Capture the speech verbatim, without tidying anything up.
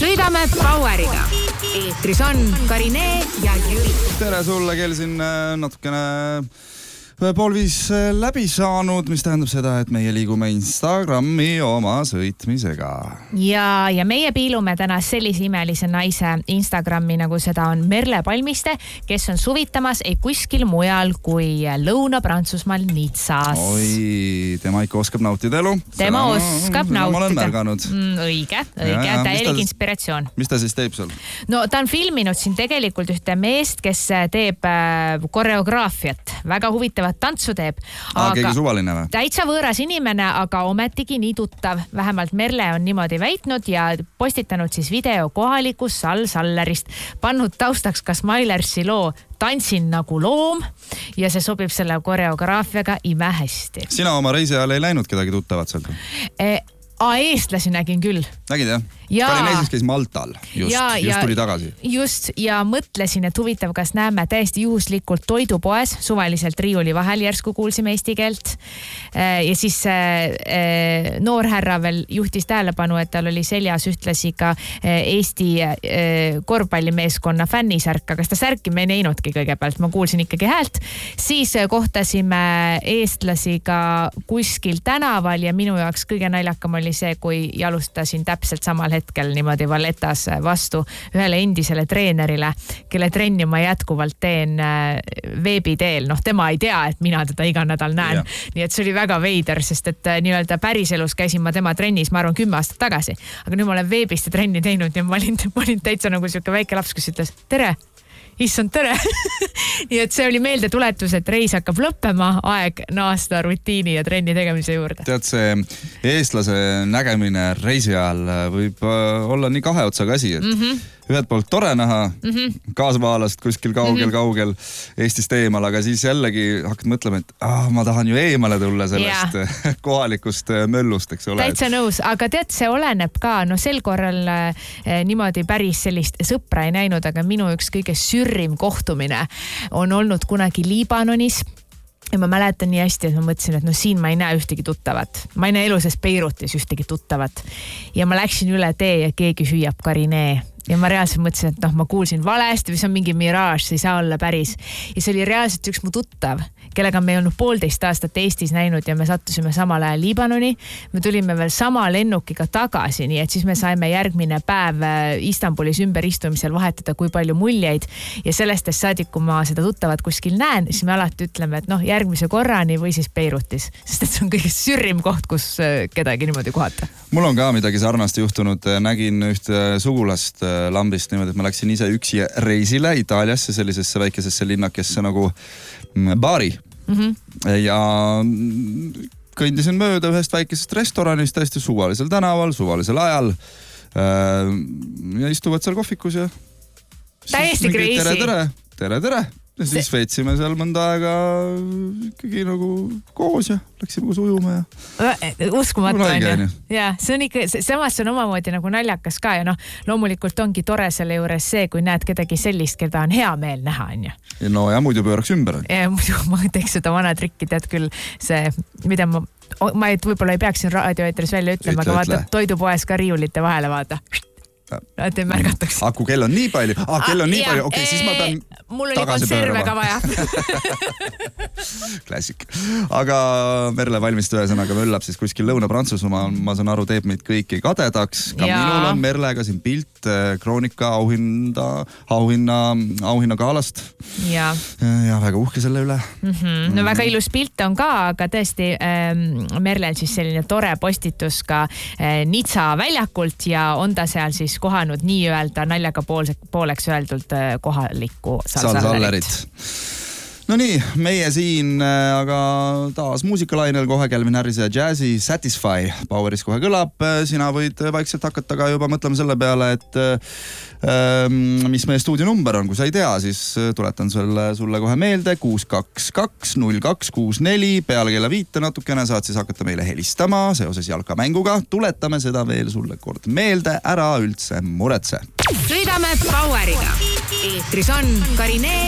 Sõidame Poweriga. Eetris on Karine ja Jüri. Tere sulle, kell siin natukene pool viis läbi saanud, mis tähendab seda, et meie liigume Instagrami oma sõitmisega. Ja, ja meie piilume täna sellise imelise naise Instagrami, nagu seda on Merle Palmiste, kes on suvitamas ei kuskil mujal kui Lõuna-Prantsusmaal Nitsas. Oi, tema ikka oskab nautida elu. Tema seda, oskab seda nautida. Ma olen märganud. Mm, õige, õige, täielik inspiratsioon. Mis ta siis teeb sul? No ta on filminud siin tegelikult ühte meest, kes teeb koreograafiat. Väga huvitavat tantsu teeb. Aa, keegi suvaline või? Täitsa võõras inimene, aga ometigi nii tuttav. Vähemalt Merle on niimoodi väitnud ja postitanud siis video kohalikus Sall Sallerist. Pannud taustaks ka Smilersi loo Tantsin nagu loom ja see sobib selle koreograafiaga ime hästi. Sina oma reisi ajal ei läinud kedagi tuttavat sealt? E A, eestlasi nägin küll. Nägid jah? Karineesis käis Maltal, just, ja, just ja, tuli tagasi. Just, ja mõtlesin, et huvitav, kas näeme täiesti juhuslikult toidupoes, suvaliselt riiuli vahel järsku kuulsime eesti keelt. Ja siis noor härra veel juhtis tähelepanu, et tal oli seljas ühtlasi ka Eesti korvpallimeeskonna fännisärk, aga seda särki me ei näinudki kõigepealt, ma kuulsin ikkagi häält. Siis kohtasime eestlasi ka kuskil tänaval ja minu jaoks kõige naljakam oli see, kui jalustasin täpselt samal hetkel niimoodi Valletas vastu ühele endisele treenerile, kelle trenni ma jätkuvalt teen veebiteel. Noh, tema ei tea, et mina teda iga nädal näen. Yeah. Nii et see oli väga veider, sest et nii-öelda päriselus käisin ma tema trennis, ma arvan, kümme aastat tagasi. Aga nüüd ma olen veebist trenni teinud ja ma olin, ma olin täitsa nagu siuke väike laps, kes ütles, tere! Issand, tere! Nii et see oli meelde tuletus, et reis hakkab lõppema, aeg naasta rutiini ja trenni tegemise juurde. Tead, see eestlase nägemine reisi ajal võib olla nii kahe otsaga asi, et mm-hmm. ühed poolt tore näha mm-hmm. kaasmaalast kuskil kaugel-kaugel mm-hmm. Eestist eemal, aga siis jällegi hakkad mõtlema, et ah, ma tahan ju eemale tulla sellest yeah. kohalikust möllust, eks ole. Täitsa nõus, aga tead, see oleneb ka, no sel korral eh, niimoodi päris sellist sõpra ei näinud, aga minu üks kõige sürrim kohtumine on olnud kunagi Liibanonis. Ja ma mäletan nii hästi, et ma mõtlesin, et no siin ma ei näe ühtegi tuttavat. Ma ei näe elu sees Beirutis ühtegi tuttavat. Ja ma läksin üle tee ja keegi hüüab Karine. Ja ma reaalselt mõtlesin, et noh, ma kuulsin valesti või see on mingi miraaž, see ei saa olla päris. Ja see oli reaalselt üks mu tuttav, kellega me ei olnud poolteist aastat Eestis näinud ja me sattusime samal ajal Liibanoni. Me tulime veel sama lennukiga tagasi, nii et siis me saime järgmine päev Istanbulis ümberistumisel vahetada, kui palju muljeid. Ja sellestest saadik, kui ma seda tuttavat kuskil näen, siis me alati ütleme, et noh, järgmise korrani või siis Beirutis. Sest et see on kõige sürrim koht, kus kedagi niimoodi kohata. Mul on ka midagi sarnast juhtunud. Nägin ühte sugulast Lambist niimoodi, et ma läksin ise üksi reisile Itaaliasse sellisesse väikesesse linnakesse nagu baari. Mm-hmm. Ja kõndisin mööda ühest väikesest restoranist täiesti suvalisel tänaval, suvalisel ajal ja istuvad seal kohvikus ja täiesti crazy. Tere, tere, tere, tere. Ja siis veetsime seal mõnda aega ikkagi nagu koos ja läksime koos ujuma ja... Uskumatu on ju. Ja, see on ikka, samas see on omamoodi nagu naljakas ka ja noh, loomulikult ongi tore selle juures see, kui näed kedagi sellist, keda on hea meel näha, on ju. No ja muidu pööraks ümber. Ja muidu ma teeks seda vana trikki, tead küll see, mida ma, ma et võib-olla ei peaks siin raadioeetris välja ütlema, aga vaata toidupoes ka riiulite vahele vaata. Et ei märgataks. Aku kell on nii palju. Ah, kell on nii palju. Okei, siis ma pean mul oli konserve ka vaja. Klassik. Aga Merle valmist ühesõnaga möllab siis kuskil Lõuna-Prantsusmaa. Ma saan aru, teeb meid kõiki kadedaks. Ka ja. Minul on Merlega siin pilt Kroonika auhinda, auhinna, auhinna gaalast. Ja. Ja väga uhke selle üle. Mm-hmm. No väga ilus pilt on ka, aga tõesti ähm, Merlel siis selline tore postitus ka äh, Nitsa väljakult ja on ta seal siis kohanud nii-öelda naljaga pooleks öeldult kohalikku Sall Sallerit. No nii, meie siin aga taas muusikalainel kohe Calvin Harris ja Jazzy Satisfy Poweris kohe kõlab. Sina võid vaikselt hakata ka juba mõtlema selle peale, et ähm, mis meie stuudionumber on. Kui sa ei tea, siis tuletan sulle, sulle kohe meelde kuus kaks kaks null kaks kuus neli peale kella viite natukene saad siis hakata meile helistama seoses jalkamänguga. Tuletame seda veel sulle kord meelde, ära üldse muretse. Sõidame Poweriga. Eetris on Karine